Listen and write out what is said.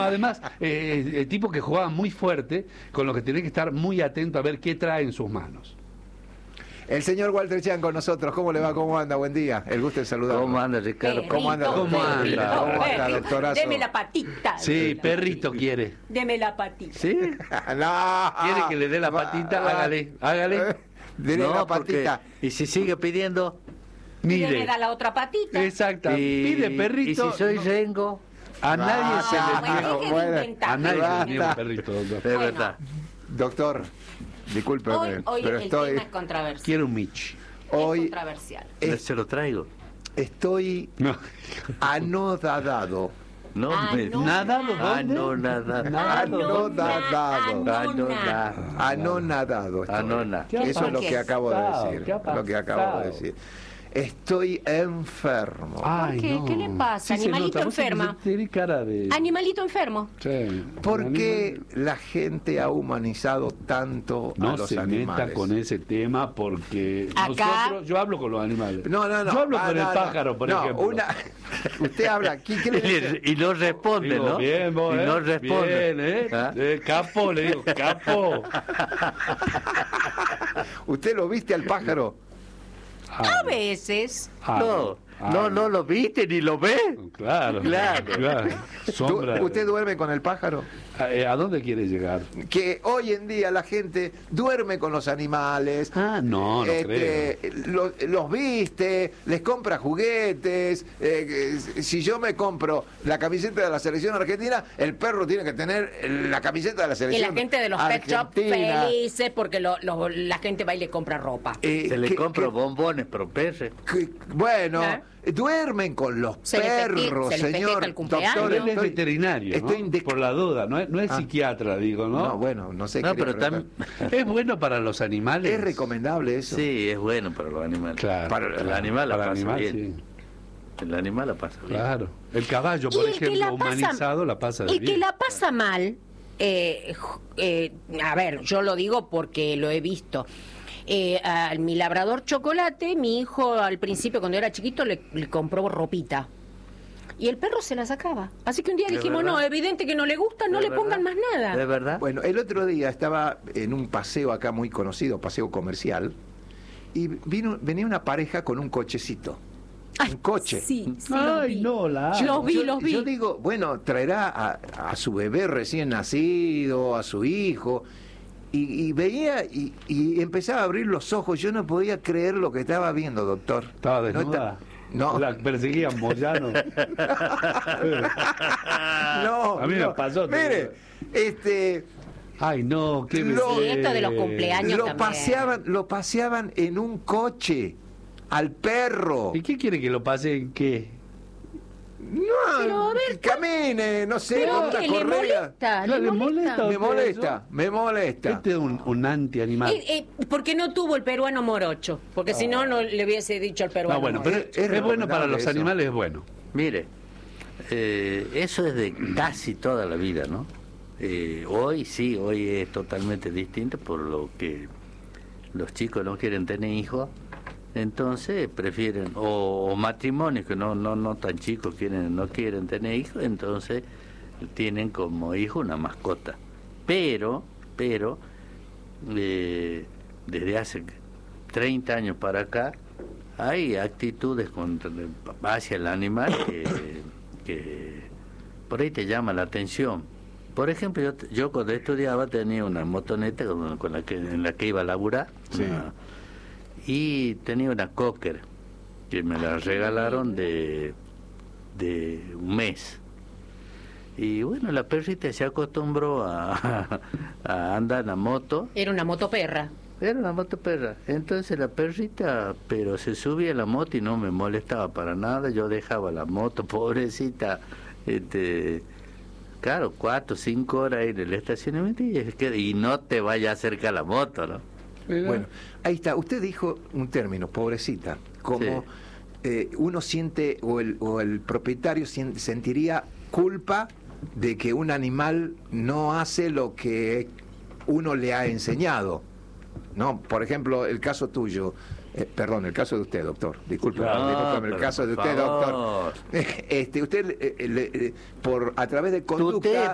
además, tipo que jugaba muy fuerte, con lo que tenés que estar muy atento a ver qué trae en sus manos. El señor Walter Chan con nosotros. ¿Cómo le va? ¿Cómo anda? Buen día. El gusto de saludarlo. ¿Cómo anda, Ricardo? ¿Cómo anda, doctor? ¿Cómo anda? ¿Cómo anda, doctorazo? Deme la patita. Sí, perrito quiere. Deme la patita. ¿Sí? No. ¿Quiere que le dé la patita? Hágale. Dele la patita. Y si sigue pidiendo... Deme Mire. da la otra patita. Exacto. Pide perrito. ¿Y si soy rengo? A nadie se No, le me deje de bueno, inventar. A nadie se le niega un Basta. perrito, doctor. Es Bueno. verdad. Doctor, discúlpeme, Hoy pero el estoy... tema es controversial. Quiere un Mitch. Hoy Es controversial. Se lo traigo. estoy No. anodadado. No, ¿Nadado dónde? Anonadado estoy. Anona. ¿Qué ha Eso es lo que pasado? acabo de decir. ¿Qué ha Lo que acabo de pasado? decir. Estoy enfermo. Ay, ¿Qué? no. ¿Qué le pasa? Sí se Animalito nota. Vos enferma. tenés cara de... Animalito enfermo. Sí. ¿Por qué la gente ha humanizado tanto No a los se animales? meta con ese tema porque Acá- yo hablo con los animales. No. Yo hablo con el no. pájaro, por No, ejemplo. Usted habla. ¿Qué le dice? Y no responde, Digo, ¿no? bien, vos, y no responde. Bien, ¿Ah? Capo, le digo, capo. ¿Usted lo viste al pájaro? A veces. No lo viste ni lo ves. Claro. Sombra. ¿Usted duerme con el pájaro? ¿A dónde quiere llegar? Que hoy en día la gente duerme con los animales. No creo. Los viste, les compra juguetes. Si yo me compro la camiseta de la selección argentina, el perro tiene que tener la camiseta de la Y selección la gente de los pet shops argentina. felices porque la gente va y le compra ropa. Se le compra bombones pro perre. Bueno, ¿Eh? duermen con los Se le perros, se le festeja señor el cumpleaños. doctor. Él es veterinario, ¿no? estoy Por la duda, no es psiquiatra, digo, ¿no? No, bueno, no sé. No, quería pero preguntar. ¿Es bueno para los animales? ¿Es recomendable eso? Sí, es bueno para los animales. Claro. Para el animal la Para el pasa animal, bien. sí. El animal la pasa bien. Claro. El caballo, Y por el que ejemplo, la pasa- humanizado, la pasa de El bien. que la pasa mal, a ver, yo lo digo porque lo he visto. A mi labrador Chocolate, mi hijo al principio cuando era chiquito le compró ropita. Y el perro se la sacaba. Así que un día ¿De dijimos, verdad? no, evidente que no le gusta, no ¿De le verdad? pongan más ¿De nada. verdad? Bueno, el otro día estaba en un paseo acá muy conocido, paseo comercial, y venía una pareja con un cochecito. Un coche. Sí, Ay, no, la Los vi, los vi. Yo digo, bueno, traerá a su bebé recién nacido, a su hijo, y veía y empezaba a abrir los ojos. Yo no podía creer lo que estaba viendo, doctor. Estaba desnuda. No. La perseguían Moyano. No, A mí me no. pasó. Mire, Ay, no, qué Lo- Sí, esto de los cumpleaños lo también. paseaban en un coche al perro. ¿Y qué quiere que lo pase en qué? No, Pero, a ver, que camine, no sé, Pero con una que le correa. molesta, No, le ¿le molesta. molesta? Me molesta. Este es un anti-animal. Porque no tuvo el peruano morocho, porque si no, no le hubiese dicho al peruano. No, bueno, pero morocho. es bueno para los eso. animales, es bueno. Mire, eso es de casi toda la vida, ¿no? Hoy sí, hoy es totalmente distinto por lo que los chicos no quieren tener hijos, entonces prefieren, o matrimonios que no tan chicos no quieren tener hijos, entonces tienen como hijo una mascota. Pero desde hace 30 años para acá hay actitudes hacia el animal que por ahí te llama la atención. Por ejemplo, yo cuando estudiaba tenía una motoneta en la que iba a laburar, Sí. y tenía una cocker que me la regalaron de un mes. Y bueno, la perrita se acostumbró a andar en la moto. Era una motoperra. Era una moto perra. Entonces la perrita, pero se subía a la moto y no me molestaba para nada. Yo dejaba la moto, pobrecita, claro, 4 o 5 horas ahí en el estacionamiento y no te vaya a acercar la moto, ¿no? Bueno, ahí está. Usted dijo un término, pobrecita, como uno siente o el propietario sentiría culpa de que un animal no hace lo que uno le ha enseñado. No, por ejemplo, el caso tuyo, perdón, el caso de usted, doctor. Discúlpeme, el caso de usted, doctor. Usted a través de conducta